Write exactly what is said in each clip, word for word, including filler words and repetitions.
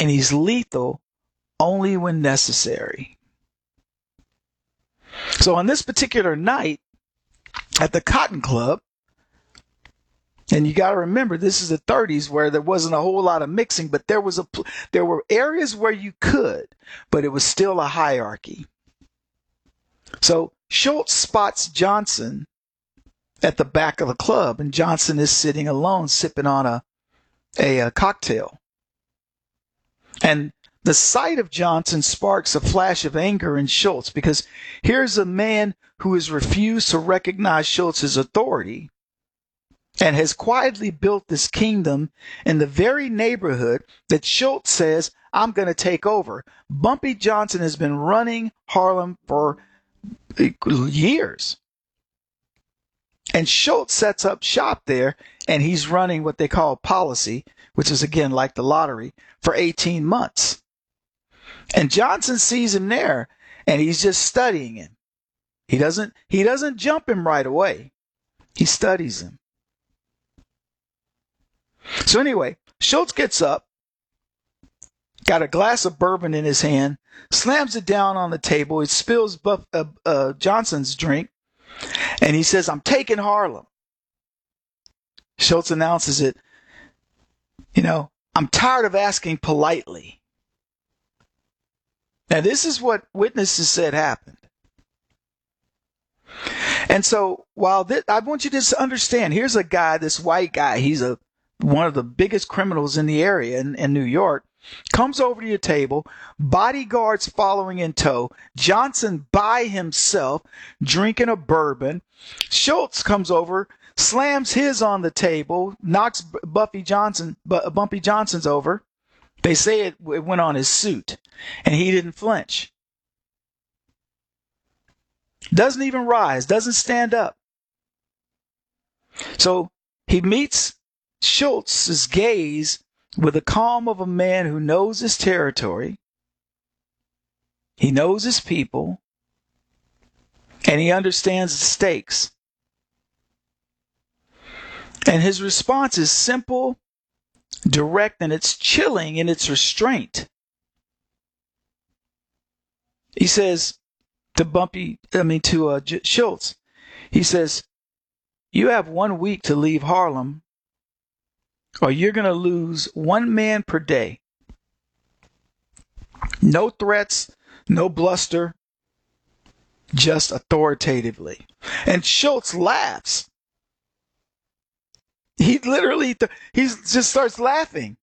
and he's lethal only when necessary. So on this particular night at the Cotton Club, and you got to remember, this is the thirties where there wasn't a whole lot of mixing, but there was a there were areas where you could, but it was still a hierarchy. So Schultz spots Johnson at the back of the club, and Johnson is sitting alone, sipping on a a, a cocktail. And the sight of Johnson sparks a flash of anger in Schultz, because here's a man who has refused to recognize Schultz's authority and has quietly built this kingdom in the very neighborhood that Schultz says, I'm going to take over. Bumpy Johnson has been running Harlem for years. And Schultz sets up shop there, and he's running what they call policy, which is, again, like the lottery, for eighteen months. And Johnson sees him there, and he's just studying him. He doesn't, he doesn't jump him right away. He studies him. So anyway, Schultz gets up, got a glass of bourbon in his hand, slams it down on the table. He spills Buff, uh, uh, Johnson's drink, and he says, I'm taking Harlem. Schultz announces it. You know, I'm tired of asking politely. Now, this is what witnesses said happened. And so, while this, I want you to understand, here's a guy, this white guy, he's a one of the biggest criminals in the area in, in New York, comes over to your table, bodyguards following in tow, Johnson by himself, drinking a bourbon. Schultz comes over, slams his on the table, knocks Buffy Johnson, Bumpy Johnson's over. They say it, it went on his suit, and he didn't flinch. Doesn't even rise, doesn't stand up. So he meets Schultz's gaze with the calm of a man who knows his territory, he knows his people, and he understands the stakes. And his response is simple, direct, and it's chilling in its restraint. He says to Bumpy, I mean to uh, J- Schultz, he says, you have one week to leave Harlem, or you're going to lose one man per day. No threats, no bluster, just authoritatively. And Schultz laughs. He literally, th- he just starts laughing.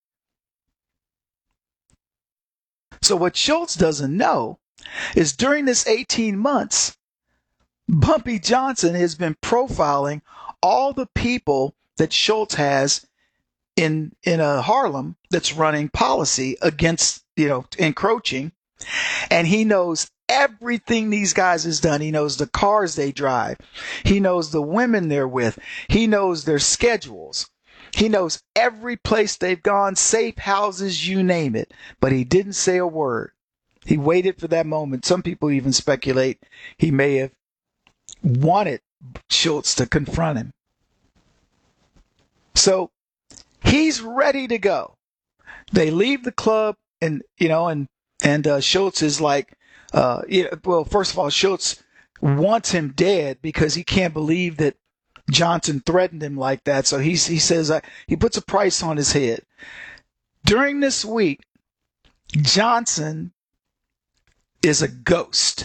So what Schultz doesn't know is during this eighteen months, Bumpy Johnson has been profiling all the people that Schultz has in in a Harlem that's running policy against, you know, encroaching. And he knows everything these guys has done. He knows the cars they drive. He knows the women they're with. He knows their schedules. He knows every place they've gone, safe houses, you name it. But he didn't say a word. He waited for that moment. Some people even speculate he may have wanted Schultz to confront him. So he's ready to go. They leave the club, and you know, and and uh, Schultz is like, uh, yeah, well, first of all, Schultz wants him dead because he can't believe that Johnson threatened him like that. So he's he says uh, he puts a price on his head. During this week, Johnson is a ghost.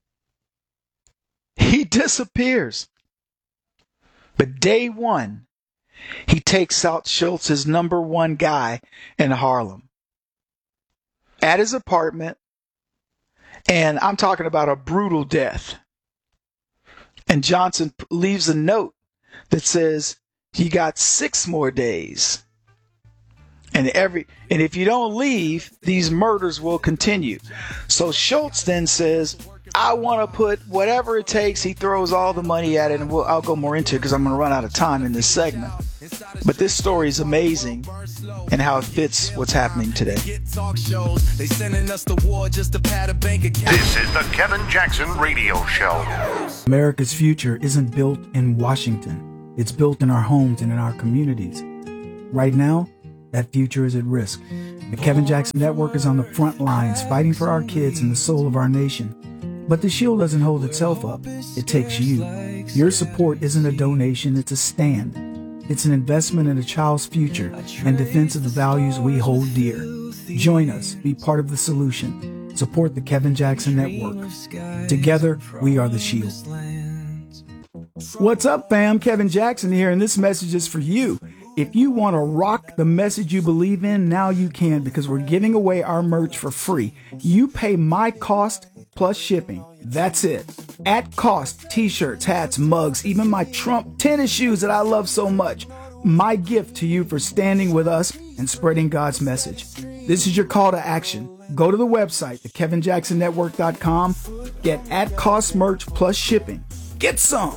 He disappears. But day one, he takes out Schultz's number one guy in Harlem at his apartment. And I'm talking about a brutal death. And Johnson leaves a note that says he got six more days. And every and if you don't leave, these murders will continue. So Schultz then says, I want to put whatever it takes. He throws all the money at it, and we'll, I'll go more into it because I'm going to run out of time in this segment. But this story is amazing and how it fits what's happening today. This is the Kevin Jackson Radio Show. America's future isn't built in Washington. It's built in our homes and in our communities. Right now, that future is at risk. The Kevin Jackson Network is on the front lines fighting for our kids and the soul of our nation. But the shield doesn't hold itself up. It takes you. Your support isn't a donation, it's a stand. It's an investment in a child's future and defense of the values we hold dear. Join us. Be part of the solution. Support the Kevin Jackson Network. Together, we are the shield. What's up, fam? Kevin Jackson here, and this message is for you. If you want to rock the message you believe in, now you can, because we're giving away our merch for free. You pay my cost plus shipping. That's it. At cost, t-shirts, hats, mugs, even my Trump tennis shoes that I love so much. My gift to you for standing with us and spreading God's message. This is your call to action. Go to the website, the kevin jackson network dot com. Get at cost merch plus shipping. Get some.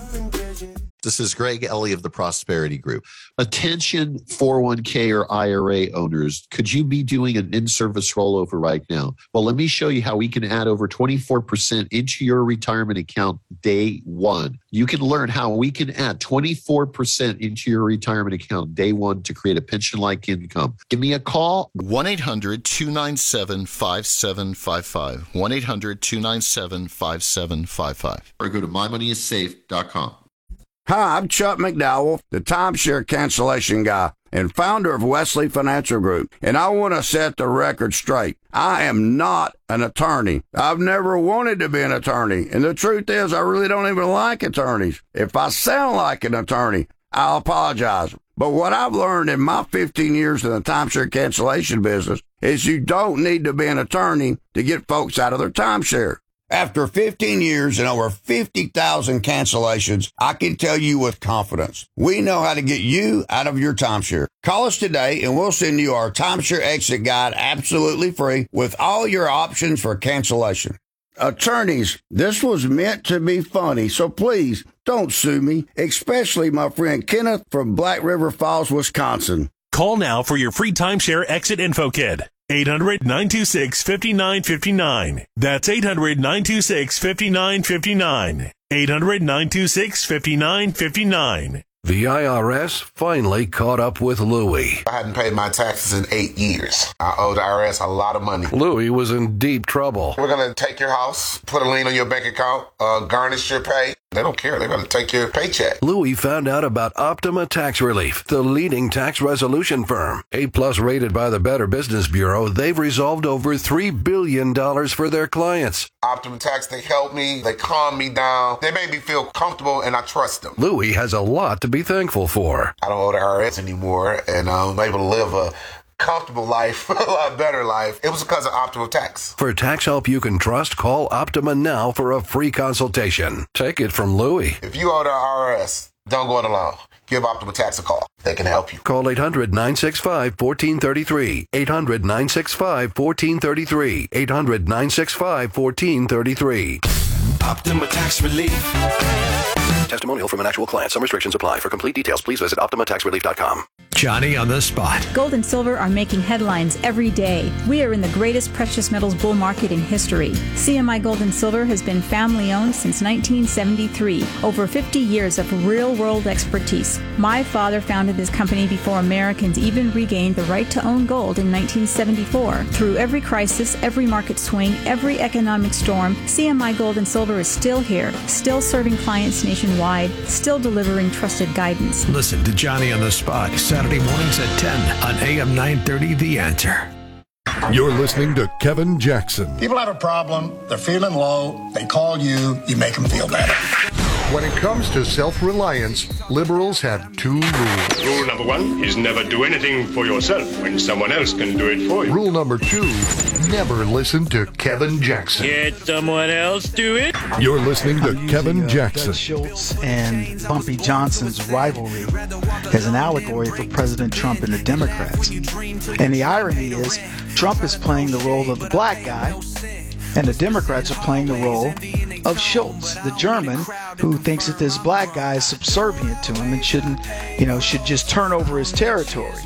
This is Greg Ellie of the Prosperity Group. Attention four oh one k or I R A owners, could you be doing an in-service rollover right now? Well, let me show you how we can add over twenty-four percent into your retirement account day one. You can learn how we can add twenty-four percent into your retirement account day one to create a pension-like income. Give me a call. one eight hundred two nine seven five seven five five. one eight hundred two nine seven five seven five five. Or go to my money is safe dot com. Hi, I'm Chuck McDowell, the timeshare cancellation guy and founder of Wesley Financial Group, and I want to set the record straight. I am not an attorney. I've never wanted to be an attorney, and the truth is I really don't even like attorneys. If I sound like an attorney, I'll apologize. But what I've learned in my fifteen years in the timeshare cancellation business is you don't need to be an attorney to get folks out of their timeshare. After fifteen years and over fifty thousand cancellations, I can tell you with confidence, we know how to get you out of your timeshare. Call us today and we'll send you our timeshare exit guide absolutely free with all your options for cancellation. Attorneys, this was meant to be funny, so please don't sue me, especially my friend Kenneth from Black River Falls, Wisconsin. Call now for your free timeshare exit info kit. eight hundred nine two six five nine five nine. That's eight hundred nine two six five nine five nine. eight hundred nine two six five nine five nine. The I R S finally caught up with Louie. I hadn't paid my taxes in eight years. I owe the I R S a lot of money. Louie was in deep trouble. We're going to take your house, put a lien on your bank account, uh, garnish your pay. They don't care. They're going to take your paycheck. Louie found out about Optima Tax Relief, the leading tax resolution firm. A-plus rated by the Better Business Bureau, they've resolved over three billion dollars for their clients. Optima Tax, they help me. They calm me down. They make me feel comfortable, and I trust them. Louie has a lot to be thankful for. I don't owe the I R S anymore, and I'm able to live a comfortable life, a lot better life. It was because of Optima Tax. For tax help you can trust, call Optima now for a free consultation. Take it from Louie. If you owe the I R S, don't go it alone. Give Optima Tax a call. They can help you. Call eight hundred nine six five one four three three. eight hundred nine six five one four three three. eight hundred nine six five one four three three. Optima Tax Relief. Testimonial from an actual client. Some restrictions apply. For complete details, please visit optima tax relief dot com. Johnny on the spot. Gold and silver are making headlines every day. We are in the greatest precious metals bull market in history. C M I Gold and Silver has been family-owned since nineteen seventy-three. Over fifty years of real-world expertise. My father founded this company before Americans even regained the right to own gold in nineteen seventy-four. Through every crisis, every market swing, every economic storm, C M I Gold and Silver is still here, still serving clients nationwide, still delivering trusted guidance. Listen to Johnny on the Spot, Saturday mornings at ten on A M nine thirty The Answer. You're listening to Kevin Jackson. People have a problem, they're feeling low, they call you, you make them feel better. When it comes to self-reliance, liberals have two rules. Rule number one is never do anything for yourself when someone else can do it for you. Rule number two, never listen to Kevin Jackson. Get someone else do it. You're listening to I'm Kevin using, uh, Jackson. Doug Schultz and Bumpy Johnson's rivalry as an allegory for President Trump and the Democrats. And the irony is, Trump is playing the role of the black guy, and the Democrats are playing the role of Schultz, the German, who thinks that this black guy is subservient to him and shouldn't, you know, should just turn over his territory.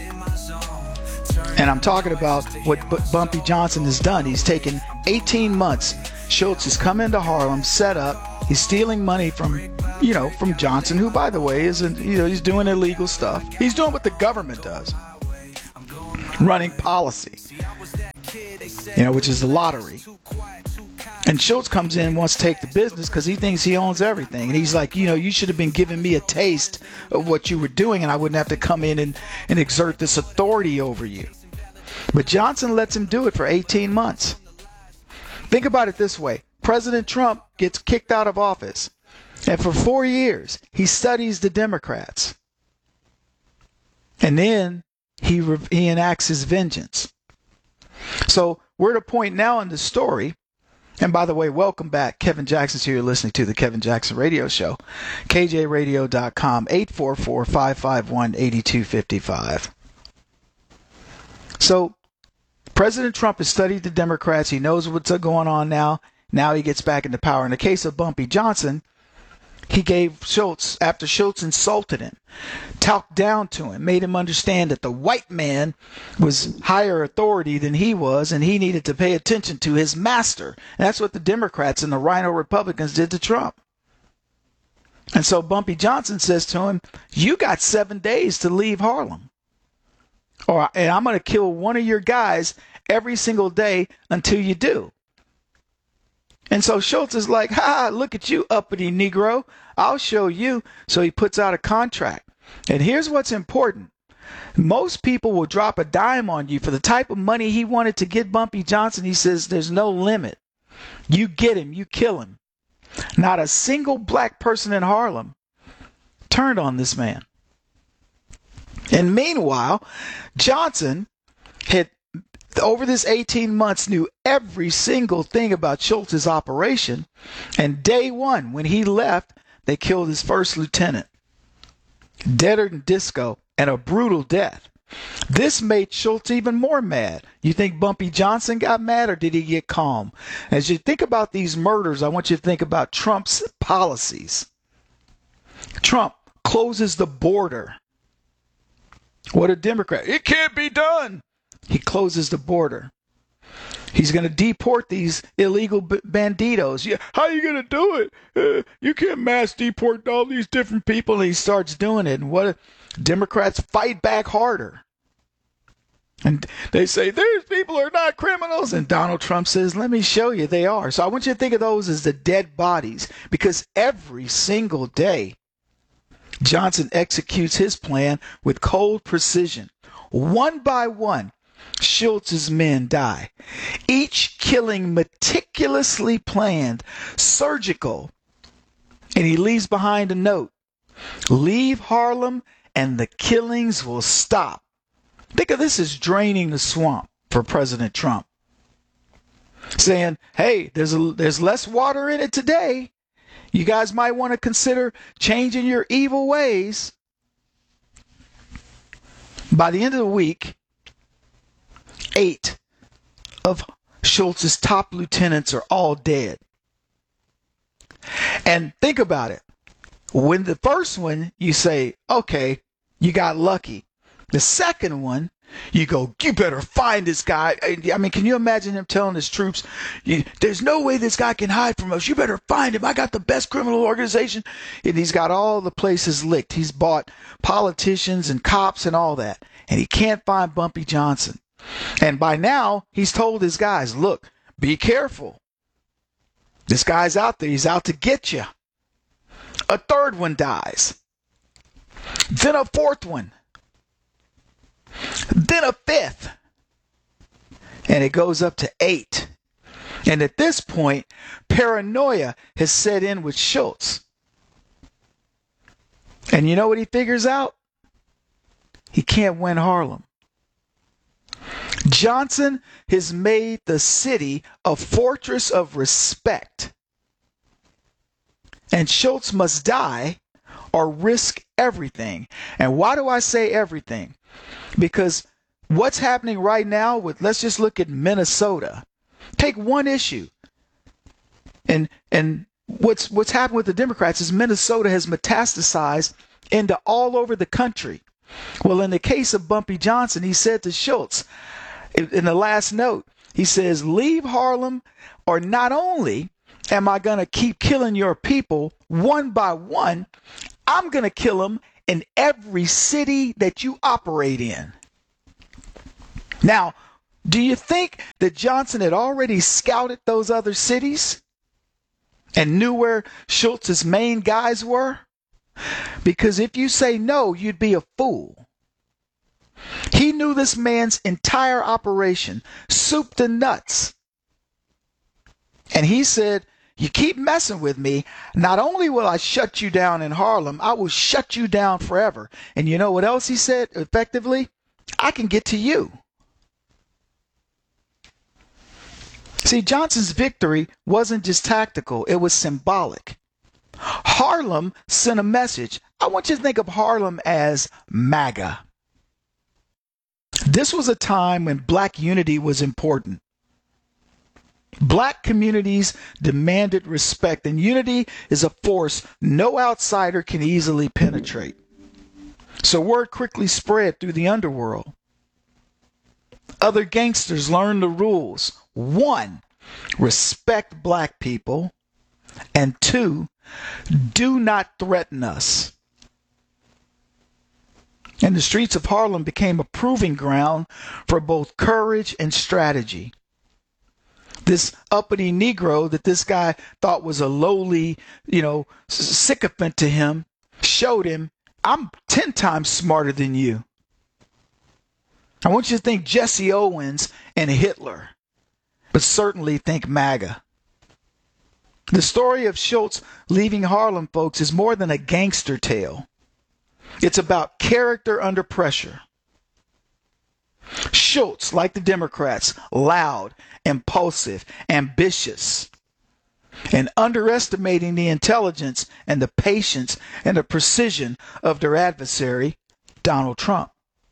And I'm talking about what Bumpy Johnson has done. He's taken eighteen months. Schultz has come into Harlem, set up. He's stealing money from, you know, from Johnson, who, by the way, isn't, you know, he's doing illegal stuff. He's doing what the government does. running policy, you know, which is the lottery. And Schultz comes in and wants to take the business because he thinks he owns everything. And he's like, you know, you should have been giving me a taste of what you were doing, and I wouldn't have to come in and, and exert this authority over you. But Johnson lets him do it for eighteen months. Think about it this way. President Trump gets kicked out of office, and for four years, he studies the Democrats. And then he, he enacts his vengeance. So we're at a point now in the story. And by the way, welcome back. Kevin Jackson's here. You're listening to the Kevin Jackson Radio Show. K J radio dot com, eight four four, five five one, eight two five five. So President Trump has studied the Democrats. He knows what's going on now. Now he gets back into power. In the case of Bumpy Johnson, he gave Schultz, after Schultz insulted him, talked down to him, made him understand that the white man was higher authority than he was, and he needed to pay attention to his master. And that's what the Democrats and the Rhino Republicans did to Trump. And so Bumpy Johnson says to him, you got seven days to leave Harlem, or and I'm going to kill one of your guys every single day until you do. And so Schultz is like, ha, look at you, uppity Negro. I'll show you. So he puts out a contract. And here's what's important. Most people will drop a dime on you for the type of money he wanted to get Bumpy Johnson. He says there's no limit. You get him, you kill him. Not a single black person in Harlem turned on this man. And meanwhile, Johnson had, over this eighteen months, knew every single thing about Schultz's operation. And day one, when he left, they killed his first lieutenant, deader than disco, and a brutal death. This made Schultz even more mad. You think Bumpy Johnson got mad, or did he get calm? As you think about these murders, I want you to think about Trump's policies. Trump closes the border. What a Democrat. It can't be done. He closes the border. He's going to deport these illegal b- banditos. Yeah, how are you going to do it? Uh, you can't mass deport all these different people. And he starts doing it. And what Democrats fight back harder. And they say, these people are not criminals. And Donald Trump says, let me show you they are. So I want you to think of those as the dead bodies. Because every single day, Johnson executes his plan with cold precision. One by one, Schultz's men die, each killing meticulously planned, surgical, and he leaves behind a note. Leave Harlem and the killings will stop. Think of this as draining the swamp for President Trump. Saying, hey, there's a, there's less water in it today. You guys might want to consider changing your evil ways. By the end of the week, eight of Schultz's top lieutenants are all dead. And think about it. When the first one, you say, okay, you got lucky. The second one, you go, you better find this guy. I mean, can you imagine him telling his troops, there's no way this guy can hide from us. You better find him. I got the best criminal organization. And he's got all the places licked. He's bought politicians and cops and all that. And he can't find Bumpy Johnson. And by now, he's told his guys, look, be careful. This guy's out there. He's out to get you. A third one dies. Then a fourth one. Then a fifth. And it goes up to eight. And at this point, paranoia has set in with Schultz. And you know what he figures out? He can't win Harlem. Johnson has made the city a fortress of respect. And Schultz must die or risk everything. And why do I say everything? Because what's happening right now with, let's just look at Minnesota. Take one issue. And and what's what's happened with the Democrats is Minnesota has metastasized into all over the country. Well, in the case of Bumpy Johnson, he said to Schultz in the last note, he says, leave Harlem, or not only am I going to keep killing your people one by one, I'm going to kill them in every city that you operate in. Now, do you think that Johnson had already scouted those other cities and knew where Schultz's main guys were? Because if you say no, you'd be a fool. He knew this man's entire operation, soup to nuts. And he said, you keep messing with me, not only will I shut you down in Harlem, I will shut you down forever. And you know what else he said effectively? I can get to you. See, Johnson's victory wasn't just tactical, it was symbolic. Harlem sent a message. I want you to think of Harlem as MAGA. This was a time when black unity was important. Black communities demanded respect, and unity is a force no outsider can easily penetrate. So word quickly spread through the underworld. Other gangsters learned the rules. One, respect black people. And two, do not threaten us. And the streets of Harlem became a proving ground for both courage and strategy. This uppity Negro that this guy thought was a lowly, you know, sycophant to him, showed him, I'm ten times smarter than you. I want you to think Jesse Owens and Hitler, but certainly think MAGA. The story of Schultz leaving Harlem, folks, is more than a gangster tale. It's about character under pressure. Schultz, like the Democrats, loud, impulsive, ambitious, and underestimating the intelligence and the patience and the precision of their adversary, Donald Trump.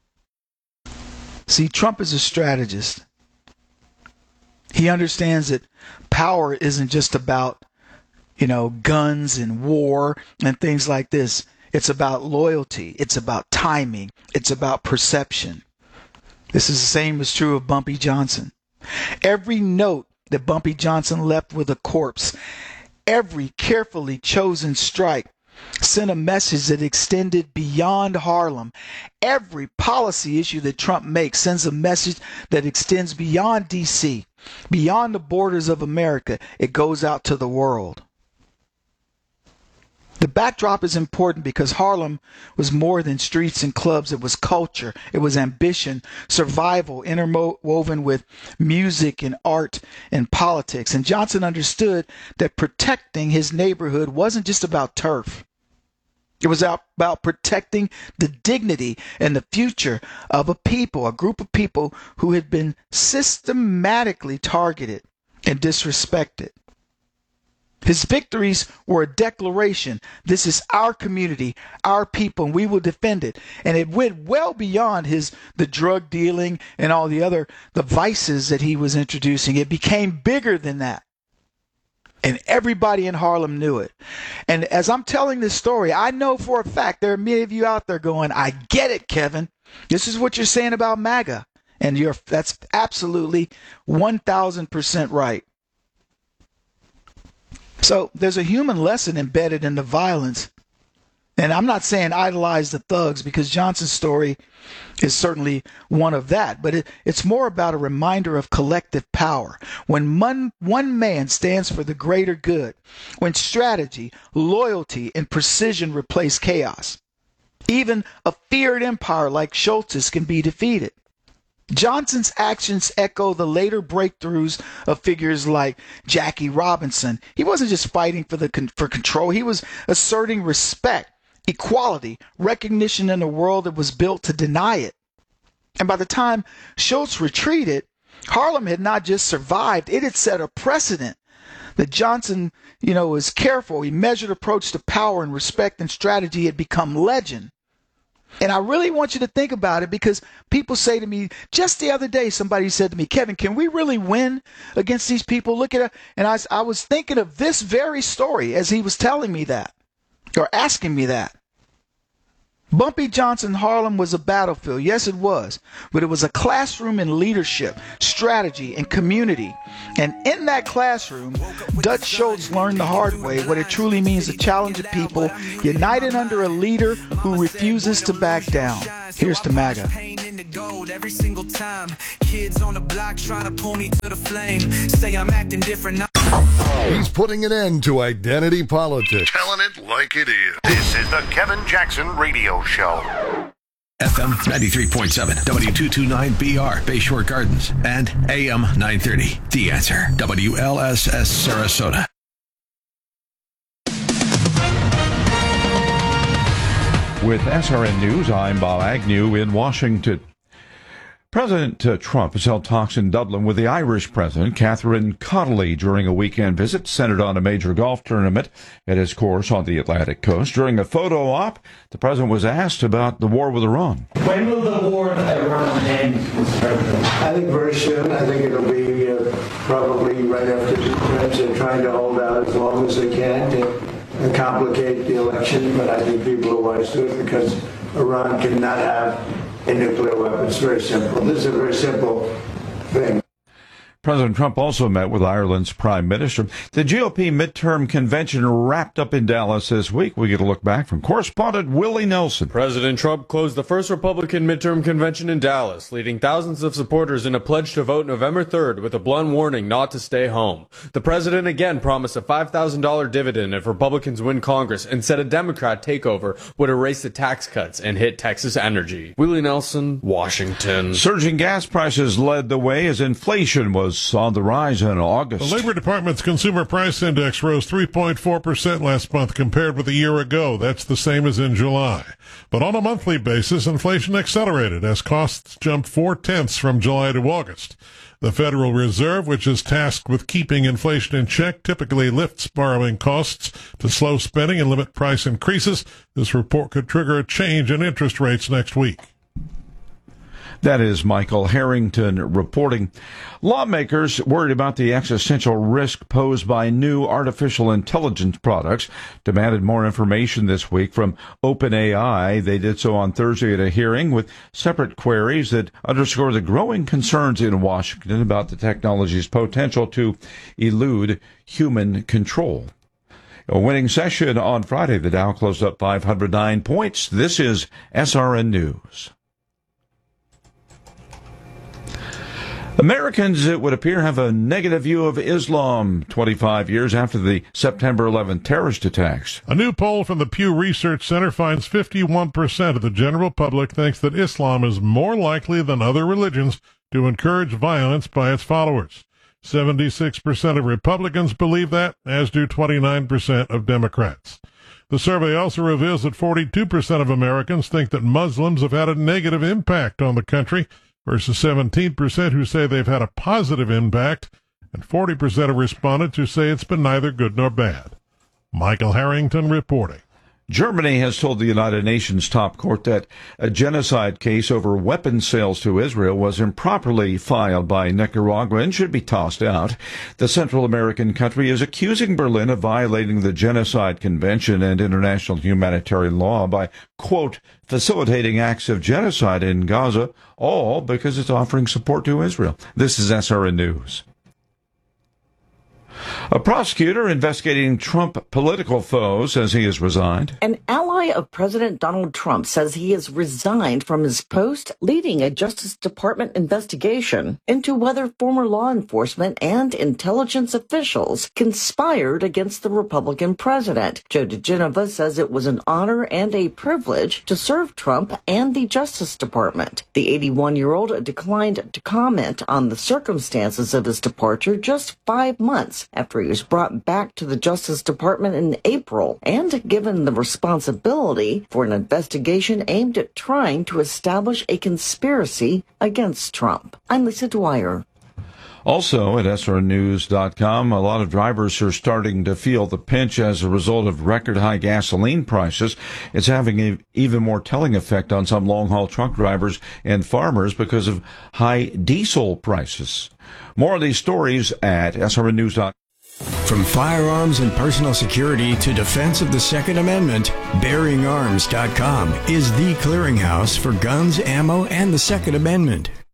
See, Trump is a strategist. He understands that power isn't just about, you know, guns and war and things like this. It's about loyalty. It's about timing. It's about perception. This is the same as true of Bumpy Johnson. Every note that Bumpy Johnson left with a corpse, every carefully chosen strike sent a message that extended beyond Harlem. Every policy issue that Trump makes sends a message that extends beyond D C, beyond the borders of America. It goes out to the world. The backdrop is important because Harlem was more than streets and clubs. It was culture. It was ambition, survival, interwoven with music and art and politics. And Johnson understood that protecting his neighborhood wasn't just about turf. It was about protecting the dignity and the future of a people, a group of people who had been systematically targeted and disrespected. His victories were a declaration. This is our community, our people, and we will defend it. And it went well beyond his the drug dealing and all the other the vices that he was introducing. It became bigger than that. And everybody in Harlem knew it. And as I'm telling this story, I know for a fact there are many of you out there going, I get it, Kevin. This is what you're saying about MAGA. And you're that's absolutely one thousand percent right. So there's a human lesson embedded in the violence. And I'm not saying idolize the thugs, because Johnson's story is certainly one of that. But it, it's more about a reminder of collective power. When one, one man stands for the greater good, when strategy, loyalty, and precision replace chaos, even a feared empire like Schultz's can be defeated. Johnson's actions echo the later breakthroughs of figures like Jackie Robinson. He wasn't just fighting for the for control. He was asserting respect, equality, recognition in a world that was built to deny it. And by the time Schultz retreated, Harlem had not just survived, it had set a precedent. That Johnson, you know, was careful. He measured approach to power and respect and strategy had become legend. And I really want you to think about it, because people say to me, just the other day, somebody said to me, Kevin, can we really win against these people? Look at it. And I, I was thinking of this very story as he was telling me that, or asking me that. Bumpy Johnson Harlem was a battlefield. Yes, it was. But it was a classroom in leadership, strategy, and community. And in that classroom, Dutch Schultz learned the hard way what it truly means to challenge a people united under a leader who refuses to back down. Here's to MAGA. like gold every single time. Kids on the block trying to pull me to the flame. Say I'm acting different now. He's putting an end to identity politics. Telling it like it is. This is the Kevin Jackson Radio Show. F M ninety-three point seven, W two twenty-nine B R, Bayshore Gardens, and A M nine thirty. The Answer, W L S S Sarasota. With S R N News, I'm Bob Agnew in Washington. President uh, Trump has held talks in Dublin with the Irish President, Catherine Connolly, during a weekend visit centered on a major golf tournament at his course on the Atlantic coast. During a photo op, the president was asked about the war with Iran. When will the war with Iran end, Mister President? I think very soon. I think it'll be uh, probably right after the Democrats are trying to hold out as long as they can to complicate the election, but I think people are wise to it because Iran cannot have a nuclear weapon. It's very simple. This is a very simple thing. President Trump also met with Ireland's Prime Minister. The G O P midterm convention wrapped up in Dallas this week. We get a look back from correspondent Willie Nelson. President Trump closed the first Republican midterm convention in Dallas, leading thousands of supporters in a pledge to vote November third with a blunt warning not to stay home. The president again promised a five thousand dollars dividend if Republicans win Congress and said a Democrat takeover would erase the tax cuts and hit Texas energy. Willie Nelson, Washington. Surging gas prices led the way as inflation was on the rise in August. The Labor Department's Consumer Price Index rose three point four percent last month compared with a year ago. That's the same as in July. But on a monthly basis, inflation accelerated as costs jumped four-tenths from July to August. The Federal Reserve, which is tasked with keeping inflation in check, typically lifts borrowing costs to slow spending and limit price increases. This report could trigger a change in interest rates next week. That is Michael Harrington reporting. Lawmakers worried about the existential risk posed by new artificial intelligence products demanded more information this week from OpenAI. They did so on Thursday at a hearing with separate queries that underscore the growing concerns in Washington about the technology's potential to elude human control. A winning session on Friday. The Dow closed up five hundred nine points. This is S R N News. Americans, it would appear, have a negative view of Islam twenty-five years after the September eleventh terrorist attacks. A new poll from the Pew Research Center finds fifty-one percent of the general public thinks that Islam is more likely than other religions to encourage violence by its followers. seventy-six percent of Republicans believe that, as do twenty-nine percent of Democrats. The survey also reveals that forty-two percent of Americans think that Muslims have had a negative impact on the country, versus seventeen percent who say they've had a positive impact, and forty percent of respondents who say it's been neither good nor bad. Michael Harrington reporting. Germany has told the United Nations top court that a genocide case over weapons sales to Israel was improperly filed by Nicaragua and should be tossed out. The Central American country is accusing Berlin of violating the Genocide Convention and international humanitarian law by, quote, facilitating acts of genocide in Gaza, all because it's offering support to Israel. This is S R N News. A prosecutor investigating Trump political foes says he has resigned. An ally of President Donald Trump says he has resigned from his post leading a Justice Department investigation into whether former law enforcement and intelligence officials conspired against the Republican president. Joe DeGenova says it was an honor and a privilege to serve Trump and the Justice Department. The eighty-one-year-old declined to comment on the circumstances of his departure just five months after he was brought back to the Justice Department in April and given the responsibility for an investigation aimed at trying to establish a conspiracy against Trump. I'm Lisa Dwyer. Also at S R N news dot com, a lot of drivers are starting to feel the pinch as a result of record-high gasoline prices. It's having an even more telling effect on some long-haul truck drivers and farmers because of high diesel prices. More of these stories at S R N news dot com. From firearms and personal security to defense of the Second Amendment, bearing arms dot com is the clearinghouse for guns, ammo, and the Second Amendment.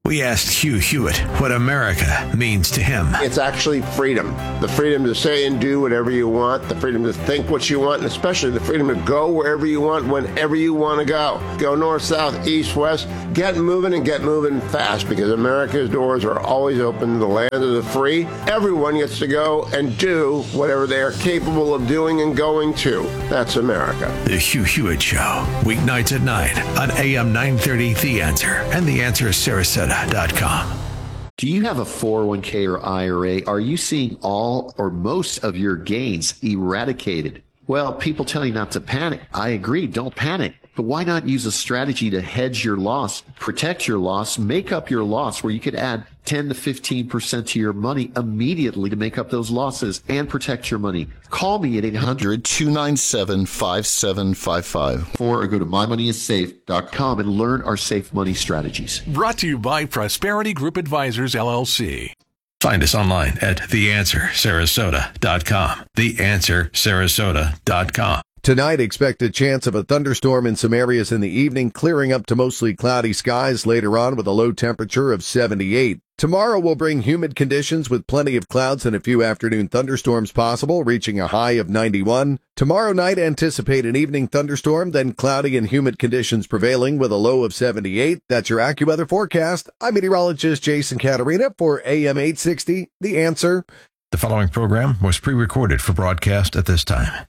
We asked Hugh Hewitt what America means to him. It's actually freedom. The freedom to say and do whatever you want, the freedom to think what you want, and especially the freedom to go wherever you want, whenever you want to go. Go north, south, east, west. Get moving and get moving fast, because America's doors are always open to the land of the free. Everyone gets to go and do whatever they are capable of doing and going to. That's America. The Hugh Hewitt Show, weeknights at nine on A M nine thirty The Answer and the answer sarasota dot com. Do you have a four oh one k or I R A? Are you seeing all or most of your gains eradicated? Well, people tell you not to panic. I agree, don't panic. But why not use a strategy to hedge your loss, protect your loss, make up your loss, where you could add ten to fifteen percent to your money immediately to make up those losses and protect your money? Call me at eight hundred, two nine seven, five seven five five or go to my money is safe dot com and learn our safe money strategies. Brought to you by Prosperity Group Advisors, L L C. Find us online at the answer sarasota dot com. the answer sarasota dot com. Tonight, expect a chance of a thunderstorm in some areas in the evening, clearing up to mostly cloudy skies later on with a low temperature of seventy-eight. Tomorrow will bring humid conditions with plenty of clouds and a few afternoon thunderstorms possible, reaching a high of ninety-one. Tomorrow night, anticipate an evening thunderstorm, then cloudy and humid conditions prevailing with a low of seventy-eight. That's your AccuWeather forecast. I'm meteorologist Jason Caterina for A M eight sixty, The Answer. The following program was pre-recorded for broadcast at this time.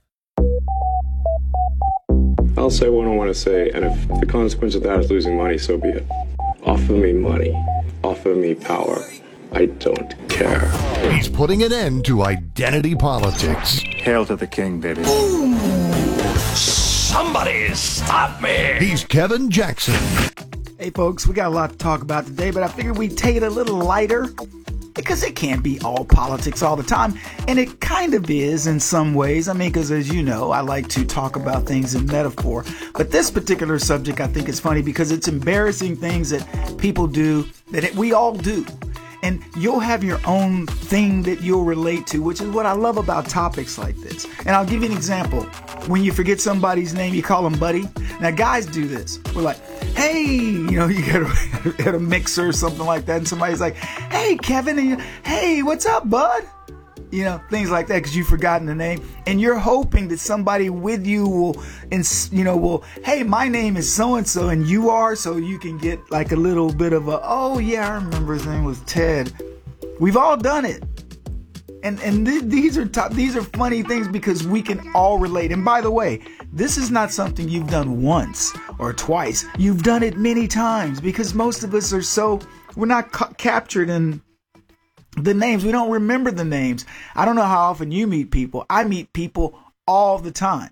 I'll say what I want to say, and if the consequence of that is losing money, so be it. Offer me money. Offer me power. I don't care. He's putting an end to identity politics. Hail to the king, baby. Ooh, somebody stop me! He's Kevin Jackson. Hey, folks, we got a lot to talk about today, but I figured we'd take it a little lighter, because it can't be all politics all the time, and it kind of is in some ways. I mean, because as you know, I like to talk about things in metaphor, but this particular subject I think is funny because it's embarrassing things that people do, that it, we all do, and you'll have your own thing that you'll relate to, which is what I love about topics like this. And I'll give you an example. When you forget somebody's name, you call them buddy. Now, guys do this. We're like, hey, you know, you get a, at a mixer or something like that, and somebody's like, hey, Kevin, and you, hey, what's up, bud? You know, things like that, because you've forgotten the name, and you're hoping that somebody with you will, you know, will, hey, my name is so-and-so, and you are, so you can get like a little bit of a, oh, yeah, I remember his name was Ted. We've all done it. And and th- these are top, these are funny things because we can all relate. And by the way, this is not something you've done once or twice. You've done it many times, because most of us are so, we're not ca- captured in the names. We don't remember the names. I don't know how often you meet people. I meet people all the time.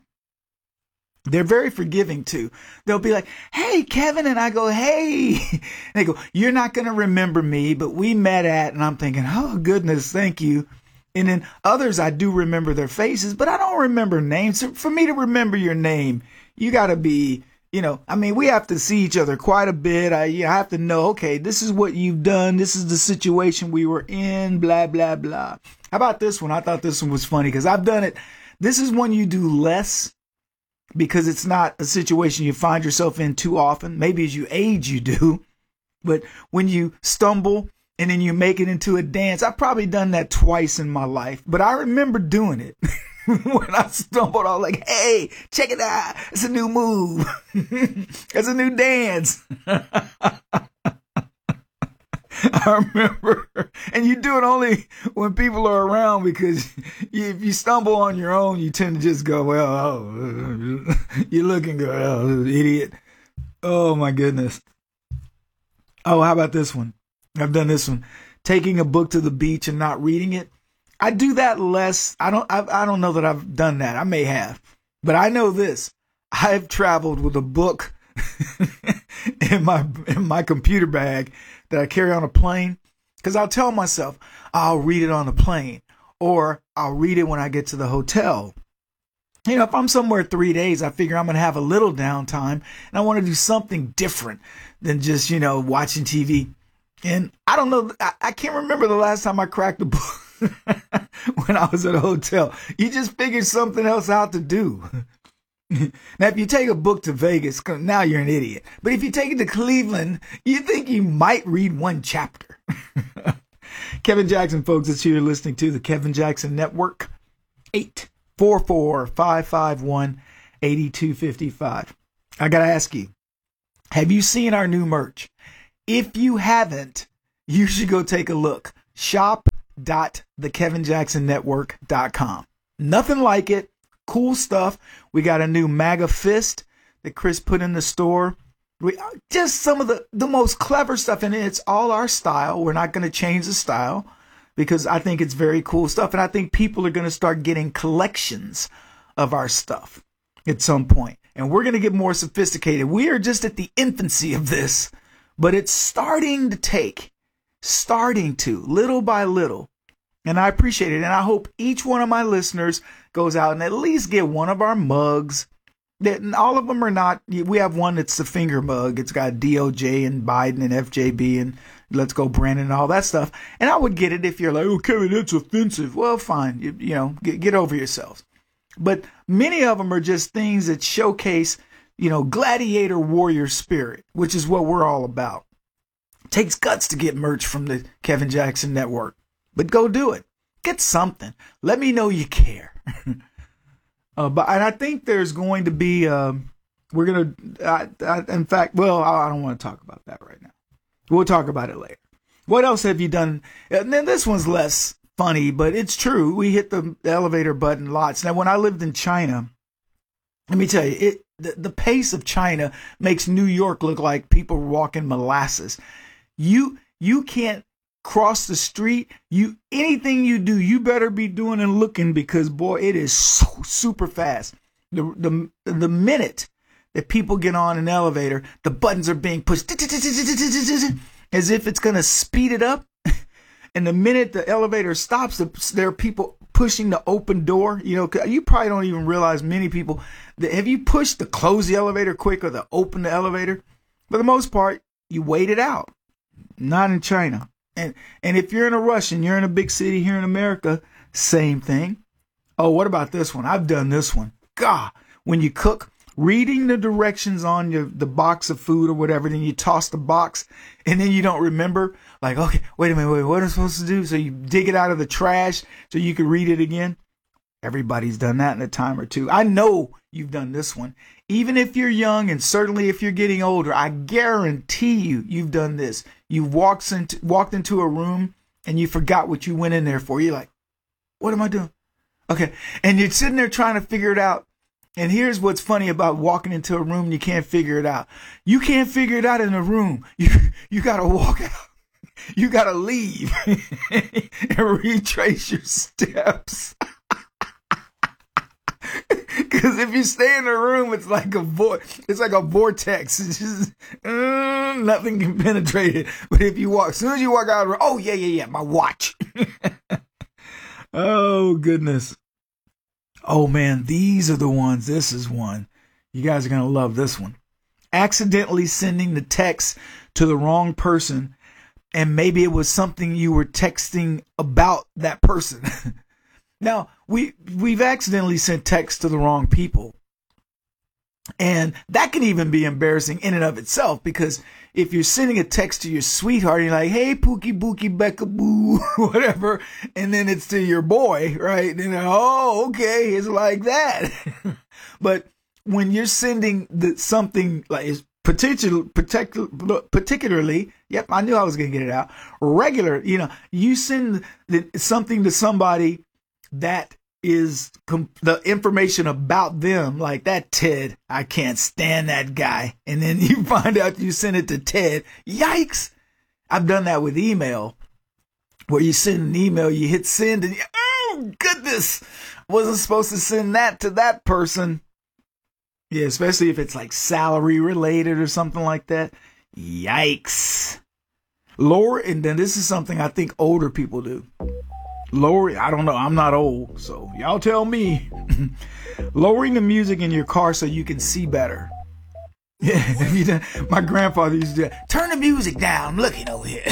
They're very forgiving too. They'll be like, hey, Kevin. And I go, hey. And they go, you're not going to remember me, but we met at, and I'm thinking, oh, goodness, thank you. And then others, I do remember their faces, but I don't remember names. So for me to remember your name, you got to be, you know, I mean, we have to see each other quite a bit. I, you have to know, okay, this is what you've done. This is the situation we were in, blah, blah, blah. How about this one? I thought this one was funny because I've done it. This is one you do less because it's not a situation you find yourself in too often. Maybe as you age, you do. But when you stumble and then you make it into a dance. I've probably done that twice in my life, but I remember doing it. When I stumbled, I was like, hey, check it out. It's a new move. It's a new dance. I remember. And you do it only when people are around, because if you stumble on your own, you tend to just go, well, oh, you're looking good, oh, idiot. Oh, my goodness. Oh, how about this one? I've done this one. Taking a book to the beach and not reading it. I do that less. I don't, I, I don't know that I've done that. I may have, but I know this. I've traveled with a book in my, in my computer bag that I carry on a plane, because I'll tell myself I'll read it on the plane, or I'll read it when I get to the hotel. You know, if I'm somewhere three days, I figure I'm going to have a little downtime and I want to do something different than just, you know, watching T V. And I don't know, I, I can't remember the last time I cracked a book when I was at a hotel. You just figure something else out to do. Now, if you take a book to Vegas, now you're an idiot. But if you take it to Cleveland, you think you might read one chapter. Kevin Jackson, folks, it's you're listening to the Kevin Jackson Network. eight four four, five five one, eight two five five. I got to ask you, have you seen our new merch? If you haven't, you should go take a look. shop dot the kevin jackson network dot com. Nothing like it. Cool stuff. We got a new MAGA fist that Chris put in the store. We just some of the, the most clever stuff in it. It's all our style. We're not going to change the style because I think it's very cool stuff. And I think people are going to start getting collections of our stuff at some point. And we're going to get more sophisticated. We are just at the infancy of this, but it's starting to take, starting to, little by little. And I appreciate it. And I hope each one of my listeners goes out and at least get one of our mugs. That all of them are not. We have one that's the finger mug. It's got D O J and Biden and F J B and Let's Go Brandon and all that stuff. And I would get it if you're like, oh, Kevin, that's offensive. Well, fine. You, you know, get, get over yourselves. But many of them are just things that showcase, you know, gladiator warrior spirit, which is what we're all about. It takes guts to get merch from the Kevin Jackson Network. But go do it. Get something. Let me know you care. uh, but and I think there's going to be, um, we're going to, in fact, well, I, I don't want to talk about that right now. We'll talk about it later. What else have you done? And then this one's less funny, but it's true. We hit the elevator button lots. Now, when I lived in China, let me tell you, it the, the pace of China makes New York look like people walking molasses. You you can't cross the street. You anything you do, you better be doing and looking because boy, it is so super fast. The the the minute that people get on an elevator, the buttons are being pushed as if it's gonna speed it up. And the minute the elevator stops, there are people pushing the open door. You know, you probably don't even realize many people that have you pushed to close the elevator quick or to open the elevator. For the most part, you wait it out. Not in China. And and if you're in a rush and you're in a big city here in America, same thing. Oh, what about this one? I've done this one. God, when you cook, reading the directions on your the box of food or whatever, then you toss the box and then you don't remember. Like, okay, wait a minute, wait, what am I supposed to do? So you dig it out of the trash so you can read it again. Everybody's done that in a time or two. I know you've done this one. Even if you're young and certainly if you're getting older, I guarantee you, you've done this. You've walked into, walked into a room and you forgot what you went in there for. You're like, what am I doing? Okay. And you're sitting there trying to figure it out. And here's what's funny about walking into a room and you can't figure it out. You can't figure it out in a room. You, you got to walk out. You got to leave and retrace your steps. Because if you stay in a room, it's like a vo- it's like a vortex. It's just uh, nothing can penetrate it. But if you walk, as soon as you walk out of the room, oh yeah, yeah, yeah, my watch. Oh goodness. Oh man, these are the ones. This is one. You guys are gonna love this one. Accidentally sending the text to the wrong person, and maybe it was something you were texting about that person. Now, we, we've accidentally sent text to the wrong people. And that can even be embarrassing in and of itself, because if you're sending a text to your sweetheart, you're like, hey, Pookie Bookie Becca Boo, whatever, and then it's to your boy, right? And then, oh, okay, it's like that. But when you're sending the, something like particular, particular, particularly, yep, I knew I was going to get it out, regular, you know, you send the, something to somebody that is com- the information about them, like that Ted, I can't stand that guy. And then you find out you send it to Ted. Yikes. I've done that with email, where you send an email, you hit send, and you, oh, goodness, wasn't supposed to send that to that person. Yeah, especially if it's like salary related or something like that. Yikes. Lower, and then this is something I think older people do. Lower, I don't know, I'm not old, so y'all tell me. Lowering the music in your car so you can see better. Yeah, my grandfather used to do that. Turn the music down, I'm looking over here.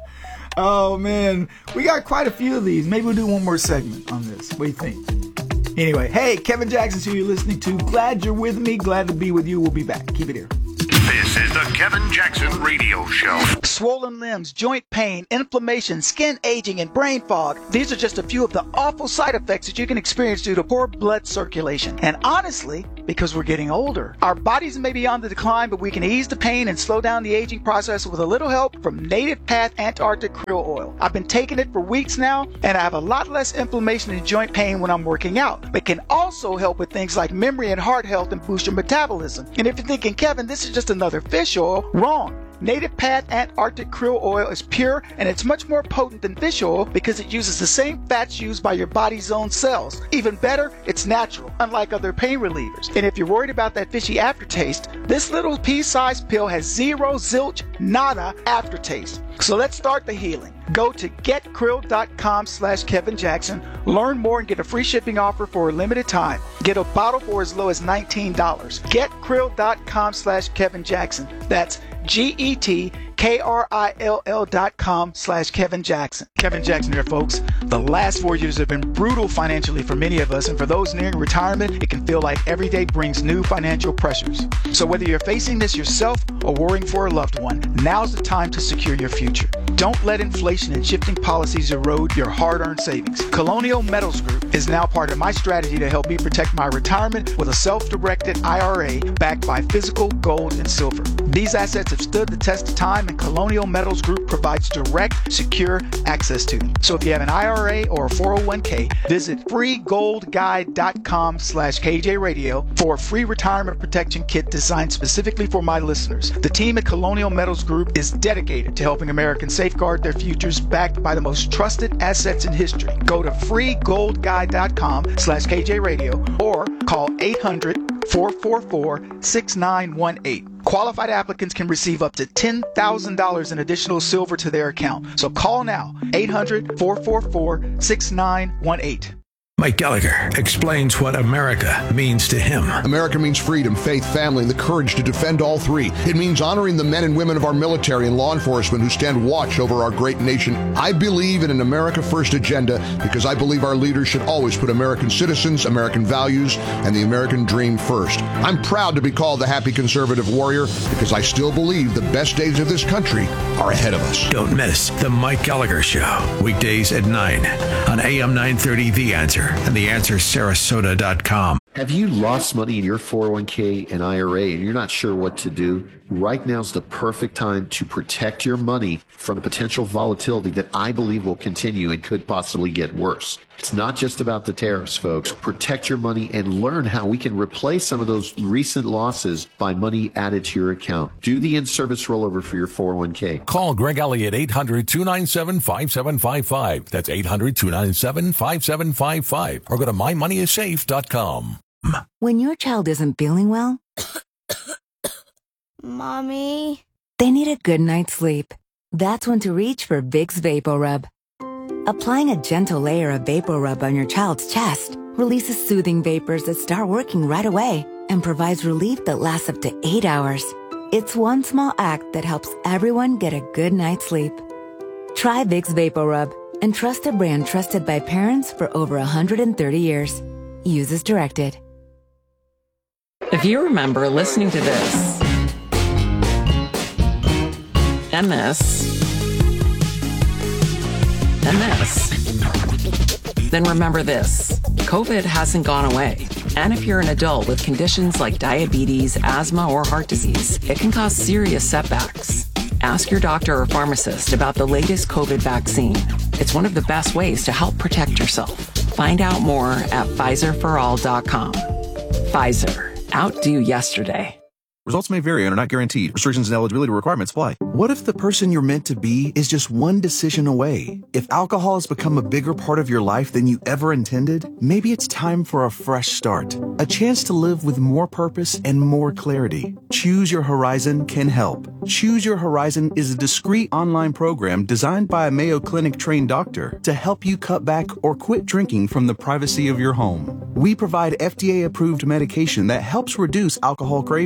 Oh man, we got quite a few of these. Maybe we'll do one more segment on this. What do you think? Anyway, hey, Kevin Jackson's who you're listening to. Glad you're with me. Glad to be with you. We'll be back. Keep it here. This is the Kevin Jackson Radio Show. Swollen limbs, joint pain, inflammation, skin aging, and brain fog. These are just a few of the awful side effects that you can experience due to poor blood circulation. And honestly, because we're getting older. Our bodies may be on the decline, but we can ease the pain and slow down the aging process with a little help from Native Path Antarctic Krill Oil. I've been taking it for weeks now, and I have a lot less inflammation and joint pain when I'm working out. But can also help with things like memory and heart health and boost your metabolism. And if you're thinking, Kevin, this is just another fish oil, wrong. Native Path Antarctic Krill Oil is pure, and it's much more potent than fish oil because it uses the same fats used by your body's own cells. Even better, it's natural, unlike other pain relievers. And if you're worried about that fishy aftertaste, this little pea-sized pill has zero, zilch, nada aftertaste. So let's start the healing. Go to getkrill.com slash Kevin Jackson. Learn more and get a free shipping offer for a limited time. Get a bottle for as low as nineteen dollars. getkrill.com slash Kevin Jackson. That's G E T K R I L L dot com slash Kevin Jackson. Kevin Jackson here, folks. The last four years have been brutal financially for many of us, and for those nearing retirement, it can feel like every day brings new financial pressures. So whether you're facing this yourself or worrying for a loved one, now's the time to secure your future. Don't let inflation and shifting policies erode your hard-earned savings. Colonial Metals Group is now part of my strategy to help me protect my retirement with a self-directed I R A backed by physical gold and silver. These assets have stood the test of time, and Colonial Metals Group provides direct, secure access to them. So if you have an I R A or a four oh one k, visit freegoldguide.com slash KJ Radio for a free retirement protection kit designed specifically for my listeners. The team at Colonial Metals Group is dedicated to helping Americans safeguard their futures backed by the most trusted assets in history. Go to freegoldguide.com slash KJ Radio or call eight hundred, four four four, six nine one eight. Qualified applicants can receive up to ten thousand dollars in additional silver to their account. So call now, eight hundred, four four four, six nine one eight. Mike Gallagher explains what America means to him. America means freedom, faith, family, and the courage to defend all three. It means honoring the men and women of our military and law enforcement who stand watch over our great nation. I believe in an America First agenda because I believe our leaders should always put American citizens, American values, and the American dream first. I'm proud to be called the happy conservative warrior because I still believe the best days of this country are ahead of us. Don't miss The Mike Gallagher Show, weekdays at nine on A M nine thirty The Answer and the answer sarasota dot com. Have you lost money in your four oh one k and I R A and you're not sure what to do? Right now's the perfect time to protect your money from potential volatility that I believe will continue and could possibly get worse. It's not just about the tariffs, folks. Protect your money and learn how we can replace some of those recent losses by money added to your account. Do the in-service rollover for your four oh one k. Call Greg Elliott, eight hundred, two nine seven, five seven five five. That's eight hundred, two nine seven, five seven five five. Or go to my money is safe dot com. When your child isn't feeling well, Mommy, they need a good night's sleep. That's when to reach for Vicks VapoRub. Applying a gentle layer of VapoRub on your child's chest releases soothing vapors that start working right away and provides relief that lasts up to eight hours. It's one small act that helps everyone get a good night's sleep. Try Vicks VapoRub and trust a brand trusted by parents for over one hundred thirty years. Use as directed. If you remember listening to this and this and this, then remember this. COVID hasn't gone away. And if you're an adult with conditions like diabetes, asthma, or heart disease, it can cause serious setbacks. Ask your doctor or pharmacist about the latest COVID vaccine. It's one of the best ways to help protect yourself. Find out more at Pfizer for all dot com. Pfizer. Outdo yesterday. Results may vary and are not guaranteed. Restrictions and eligibility requirements apply. What if the person you're meant to be is just one decision away? If alcohol has become a bigger part of your life than you ever intended, maybe it's time for a fresh start. A chance to live with more purpose and more clarity. Choose Your Horizon can help. Choose Your Horizon is a discreet online program designed by a Mayo Clinic trained doctor to help you cut back or quit drinking from the privacy of your home. We provide F D A approved medication that helps reduce alcohol cravings,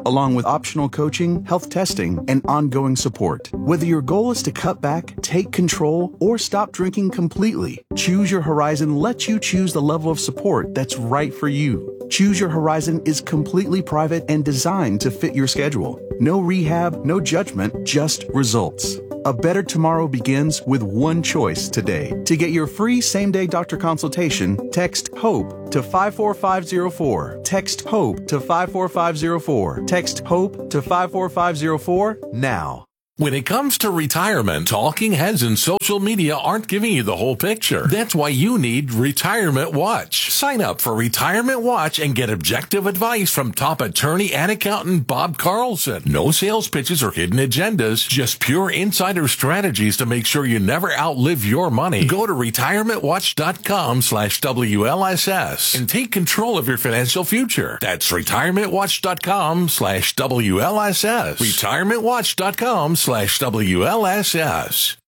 along with optional coaching, health testing, and ongoing support. Whether your goal is to cut back, take control, or stop drinking completely, Choose Your Horizon lets you choose the level of support that's right for you. Choose Your Horizon is completely private and designed to fit your schedule. No rehab, no judgment, just results. A better tomorrow begins with one choice today. To get your free same-day doctor consultation, text HOPE to five four five zero four. Text HOPE to five four five zero four. Text HOPE to five four five zero four now. When it comes to retirement, talking heads and social media aren't giving you the whole picture. That's why you need Retirement Watch. Sign up for Retirement Watch and get objective advice from top attorney and accountant Bob Carlson. No sales pitches or hidden agendas, just pure insider strategies to make sure you never outlive your money. Go to retirementwatch.com slash WLSS and take control of your financial future. That's retirementwatch.com slash WLSS. retirementwatch.com slash W L S S.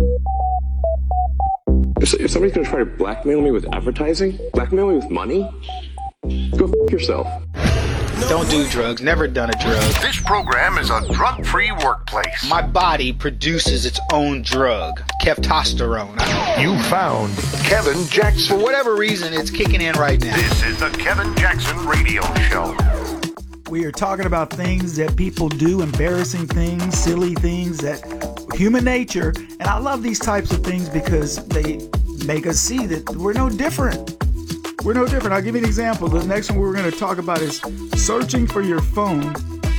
If, if somebody's going to try to blackmail me with advertising, blackmail me with money, go f*** yourself. Don't do drugs. Never done a drug. This program is a drug-free workplace. My body produces its own drug, keftosterone. You found Kevin Jackson. For whatever reason, it's kicking in right now. This is the Kevin Jackson Radio Show. We are talking about things that people do, embarrassing things, silly things, that human nature. And I love these types of things because they make us see that we're no different. We're no different. I'll give you an example. The next one we're going to talk about is searching for your phone